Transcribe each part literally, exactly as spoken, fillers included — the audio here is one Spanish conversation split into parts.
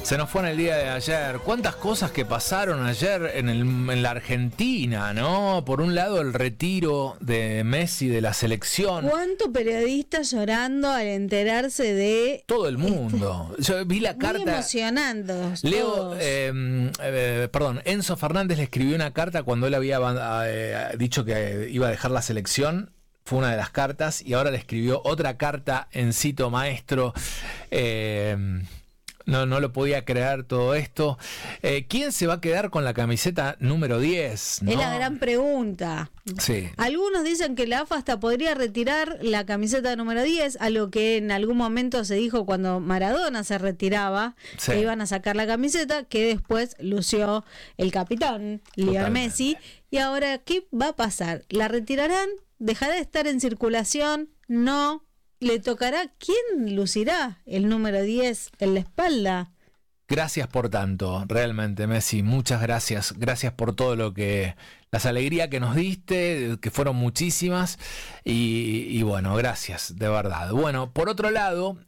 Se nos fue en el día de ayer. ¿Cuántas cosas que pasaron ayer en, el, en la Argentina, no? Por un lado, el retiro de Messi de la selección. ¿Cuántos periodistas llorando al enterarse de... Todo el mundo. Este... Yo vi la Muy carta... emocionantes. Leo, eh, eh, perdón, Enzo Fernández le escribió una carta cuando él había eh, dicho que iba a dejar la selección. Fue una de las cartas. Y ahora le escribió otra carta en cito maestro. Eh... No, no lo podía creer todo esto. Eh, ¿Quién se va a quedar con la camiseta número diez? ¿No? Es la gran pregunta. Sí. Algunos dicen que la A F A hasta podría retirar la camiseta número diez, a lo que en algún momento se dijo cuando Maradona se retiraba, sí, que iban a sacar la camiseta, que después lució el capitán, Lionel Messi. Y ahora, ¿qué va a pasar? ¿La retirarán? ¿Dejará de estar en circulación? No. ¿Le tocará? ¿Quién lucirá el número diez en la espalda? Gracias por tanto, realmente, Messi, muchas gracias. Gracias por todo lo que, las alegrías que nos diste, que fueron muchísimas, y, y bueno, gracias, de verdad. Bueno, por otro lado,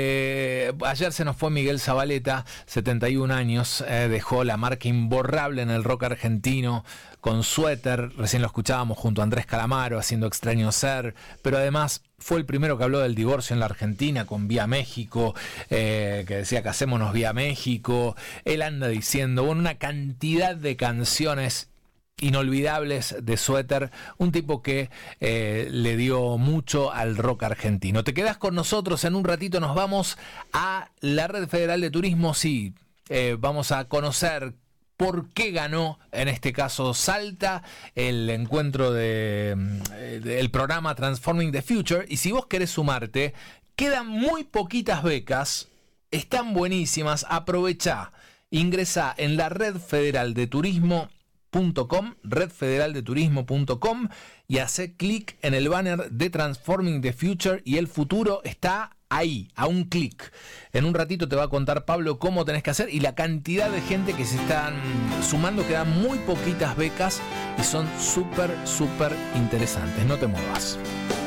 eh, ayer se nos fue Miguel Zavaleta, setenta y un años, eh, dejó la marca imborrable en el rock argentino, con Suéter, recién lo escuchábamos junto a Andrés Calamaro, haciendo Extraño Ser, pero además... Fue el primero que habló del divorcio en la Argentina con Vía México, eh, que decía casémonos Vía México. Él anda diciendo, bueno, una cantidad de canciones inolvidables de Suéter, un tipo que eh, le dio mucho al rock argentino. Te quedás con nosotros, en un ratito nos vamos a la Red Federal de Turismo, sí, eh, vamos a conocer por qué ganó, en este caso Salta, el encuentro de, de el programa Transforming the Future. Y si vos querés sumarte, quedan muy poquitas becas, están buenísimas, aprovechá, ingresá en la red federal de turismo punto com, red federal de turismo punto com, y hacé clic en el banner de Transforming the Future y el futuro está ahí, a un clic. En un ratito te va a contar Pablo cómo tenés que hacer y la cantidad de gente que se están sumando. Quedan muy poquitas becas y son súper, súper interesantes. No te muevas.